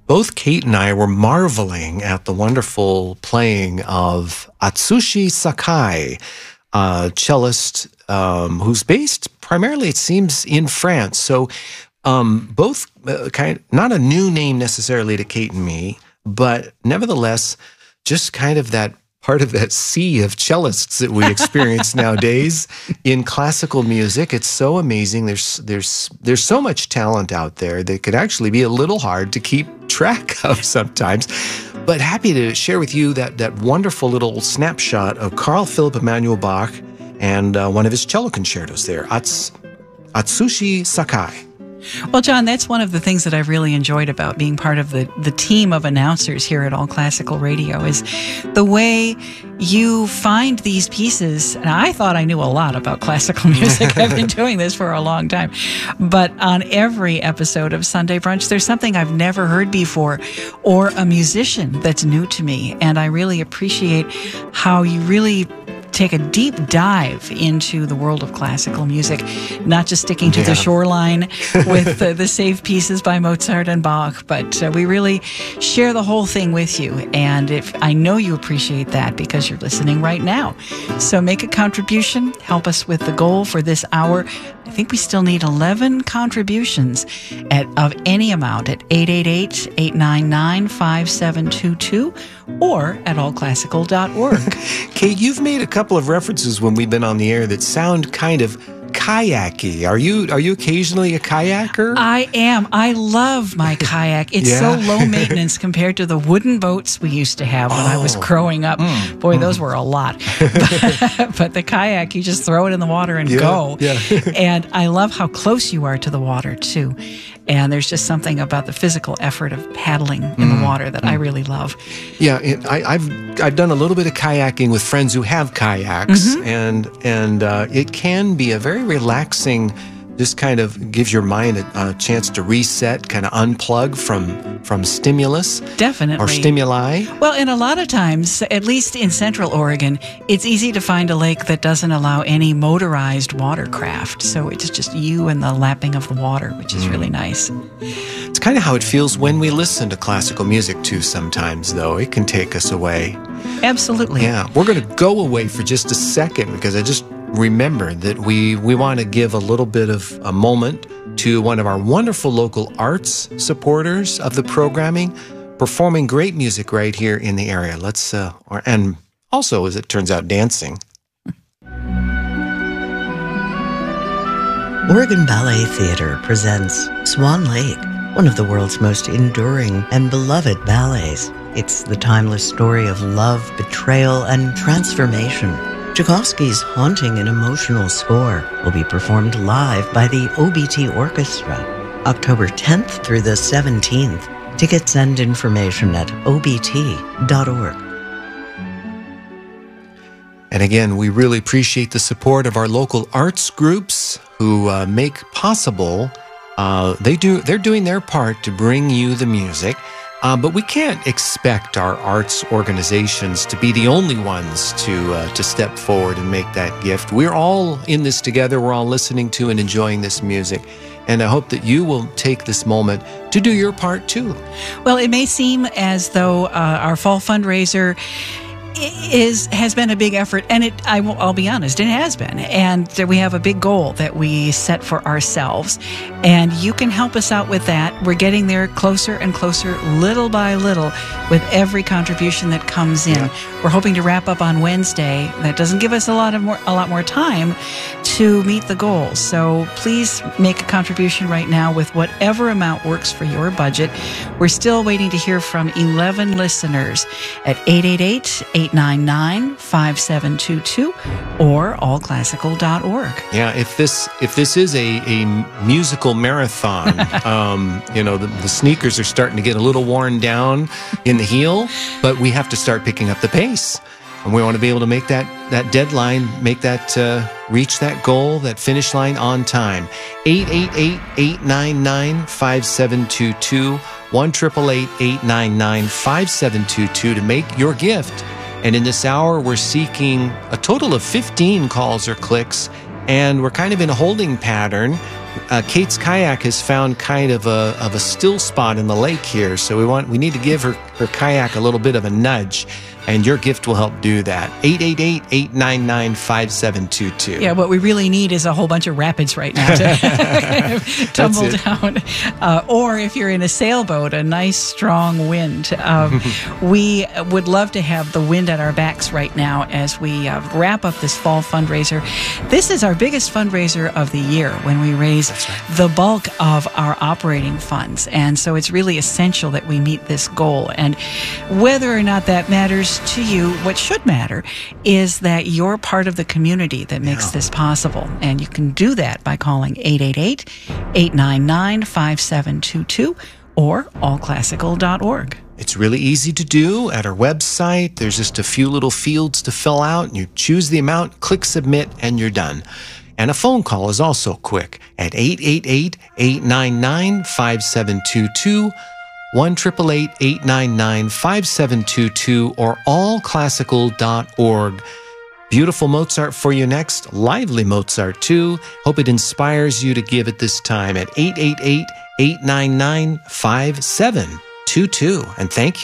both Kate and I were marveling at the wonderful playing of Atsushi Sakai, a cellist who's based primarily, it seems, in France. So both not a new name necessarily to Kate and me, but nevertheless, just kind of that part of that sea of cellists that we experience nowadays in classical music. It's so amazing. There's so much talent out there that could actually be a little hard to keep track of sometimes. But happy to share with you that wonderful little snapshot of Carl Philipp Emanuel Bach and one of his cello concertos there, Atsushi Sakai. Well, John, that's one of the things that I've really enjoyed about being part of the team of announcers here at All Classical Radio is the way you find these pieces. And I thought I knew a lot about classical music. I've been doing this for a long time. But on every episode of Sunday Brunch, there's something I've never heard before or a musician that's new to me. And I really appreciate how you really take a deep dive into the world of classical music, not just sticking to the shoreline with the safe pieces by Mozart and Bach, but we really share the whole thing with you. And I know you appreciate that because you're listening right now. So make a contribution, help us with the goal for this hour. I think we still need 11 contributions of any amount at 888-899-5722 or at allclassical.org. Kate, you've made a couple of references when we've been on the air that sound kind of kayaky. Are you occasionally a kayaker? I am. I love my kayak. It's so low maintenance compared to the wooden boats we used to have when I was growing up. Boy, those were a lot. But the kayak, you just throw it in the water and go. Yeah. And I love how close you are to the water, too. And there's just something about the physical effort of paddling in the water that I really love. Yeah, I've done a little bit of kayaking with friends who have kayaks, and it can be a very relaxing. Just kind of gives your mind a chance to reset, kind of unplug from stimulus. Definitely. Or stimuli. Well, and a lot of times, at least in Central Oregon, it's easy to find a lake that doesn't allow any motorized watercraft. So it's just you and the lapping of the water, which is really nice. It's kind of how it feels when we listen to classical music, too, sometimes, though. It can take us away. Absolutely. Yeah. We're going to go away for just a second because I just remember that we want to give a little bit of a moment to one of our wonderful local arts supporters of the programming, performing great music right here in the area. And also, as it turns out, dancing. Oregon Ballet Theatre presents Swan Lake, one of the world's most enduring and beloved ballets. It's the timeless story of love, betrayal, and transformation. Tchaikovsky's haunting and emotional score will be performed live by the OBT Orchestra, October 10th through the 17th. Tickets and information at obt.org. And again, we really appreciate the support of our local arts groups who make possible. They're doing their part to bring you the music. But we can't expect our arts organizations to be the only ones to step forward and make that gift. We're all in this together. We're all listening to and enjoying this music. And I hope that you will take this moment to do your part, too. Well, it may seem as though our fall fundraiser has been a big effort, and I'll be honest, it has been. And we have a big goal that we set for ourselves, and you can help us out with that. We're getting there closer and closer, little by little, with every contribution that comes in. Yeah. We're hoping to wrap up on Wednesday. That doesn't give us a lot more time to meet the goal. So please make a contribution right now with whatever amount works for your budget. We're still waiting to hear from 11 listeners at 888-899-5722 or allclassical.org. Yeah, if this is a musical marathon, the sneakers are starting to get a little worn down in the heel, but we have to start picking up the pace. And we want to be able to make that deadline, reach that goal, that finish line on time. 888-899-5722, 1-888-899-5722 to make your gift. And in this hour, we're seeking a total of 15 calls or clicks, and we're kind of in a holding pattern Kate's kayak has found kind of a still spot in the lake here, so we need to give her kayak a little bit of a nudge, and your gift will help do that. 888-899-5722. Yeah, what we really need is a whole bunch of rapids right now to kind of tumble down. Or if you're in a sailboat, a nice strong wind. We would love to have the wind at our backs right now as we wrap up this fall fundraiser. This is our biggest fundraiser of the year when we raise the bulk of our operating funds. And so it's really essential that we meet this goal. And whether or not that matters to you, what should matter is that you're part of the community that makes this possible. And you can do that by calling 888-899-5722 or allclassical.org. It's really easy to do at our website. There's just a few little fields to fill out, and you choose the amount, click submit, and you're done. And a phone call is also quick at 888-899-5722, 1-888-899-5722, or allclassical.org. Beautiful Mozart for you next. Lively Mozart, too. Hope it inspires you to give at this time at 888-899-5722. And thank you.